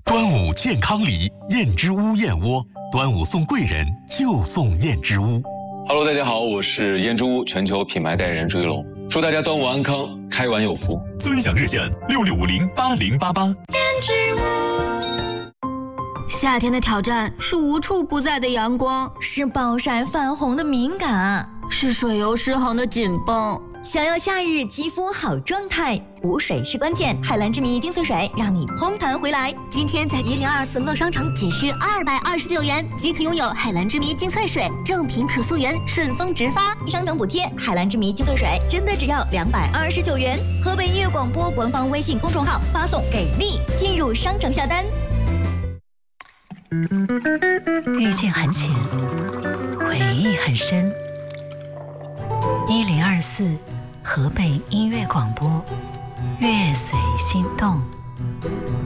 端午健康礼，燕之屋燕窝，端午送贵人就送燕之屋。 Hello， 大家好，我是燕之屋全球品牌代言人朱一龙，祝大家端午安康，开碗有福。 尊享热线66508088。 燕之屋。夏天的挑战是无处不在的阳光， 是暴晒泛红的敏感， 是水油失衡的紧绷。 想要夏日肌肤好状态，补水是关键。海蓝之谜精粹水让你嘭弹回来。 今天在1024乐商城仅需229元即可拥有海蓝之谜精粹水，正品可溯源，顺丰直发， 商城补贴。海蓝之谜精粹水真的只要229元。河北音乐广播官方微信公众号发送给力进入商城下单。 遇见很浅，回忆很深。1024河北音乐广播，乐随心动。